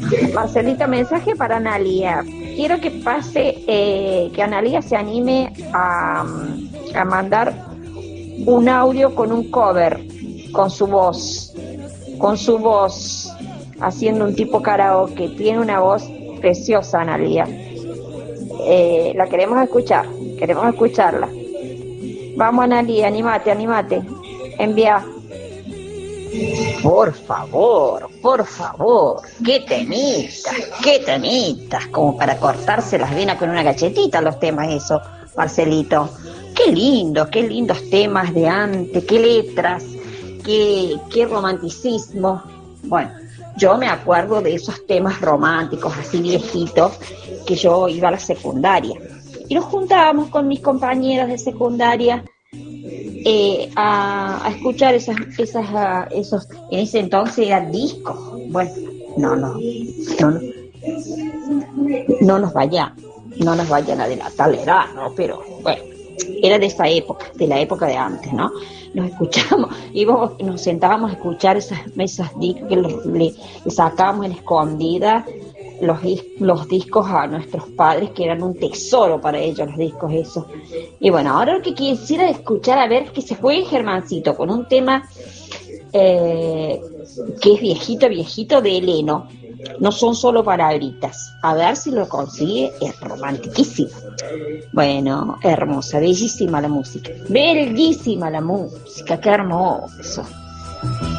Marcelito, mensaje para Analia. Quiero que pase, que Analia se anime a mandar un audio con un cover, con su voz, haciendo un tipo karaoke. Tiene una voz preciosa, Analia. La queremos escucharla. Vamos, Analia, animate. Envía. Por favor, qué temitas, como para cortarse las venas con una galletita los temas eso, Marcelito. Qué lindos temas de antes, qué letras, qué romanticismo. Bueno, yo me acuerdo de esos temas románticos así viejitos que yo iba a la secundaria. Y nos juntábamos con mis compañeras de secundaria a escuchar esos, en ese entonces eran discos. Bueno, no nos vayan a delatar la edad, ¿no? Pero bueno, era de esa época, de la época de antes, ¿no? Nos escuchábamos, nos sentábamos a escuchar esas discos que le sacábamos en escondida los discos a nuestros padres, que eran un tesoro para ellos los discos esos. Y bueno, ahora lo que quisiera escuchar, a ver que se juegue Germancito con un tema que es viejito de Heleno. No son solo palabritas. A ver si lo consigue, es romantiquísimo. Bueno, hermosa, bellísima la música, qué hermoso.